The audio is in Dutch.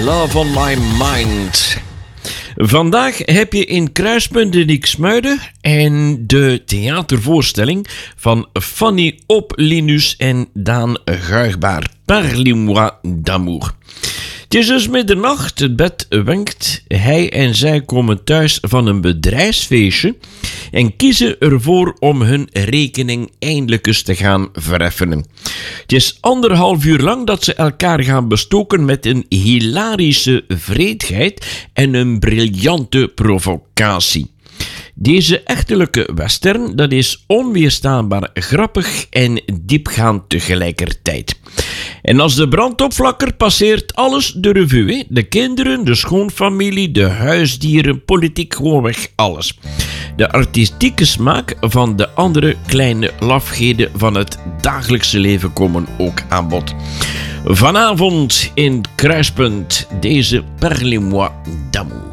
Love on My Mind. Vandaag heb je in Kruispunt de Nixmuiden en de theatervoorstelling van Fanny Op Linus en Daan Guigbaar. Parlez-moi d'amour. Het is dus middernacht, het bed wenkt. Hij en zij komen thuis van een bedrijfsfeestje en kiezen ervoor om hun rekening eindelijk eens te gaan vereffenen. Het is 1,5 uur lang dat ze elkaar gaan bestoken met een hilarische vreedheid en een briljante provocatie. Deze echtelijke western, dat is onweerstaanbaar grappig en diepgaand tegelijkertijd. En als de brand opflakkert, passeert alles de revue. Hè? De kinderen, de schoonfamilie, de huisdieren, politiek, gewoonweg alles. De artistieke smaak van de andere kleine lafheden van het dagelijkse leven komen ook aan bod. Vanavond in Kruispunt, deze Parlez-moi d'amour.